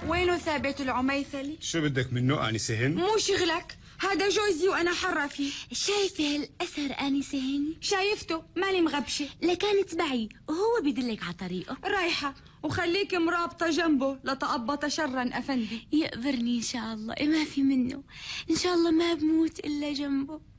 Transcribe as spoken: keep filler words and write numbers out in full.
وينه ثابت العميثلي؟ شو بدك منه آنسة هند؟ مو شغلك، هذا جوزي وأنا حرة فيه. شايفة هالأثر آنسة هند؟ شايفته، مالي مغبشة. لكان تبعي وهو بدلك على طريقه. رايحة، وخليك مرابطة جنبه لتقبط شرا أفندي. يقبرني إن شاء الله، ما في منه، إن شاء الله ما بموت إلا جنبه.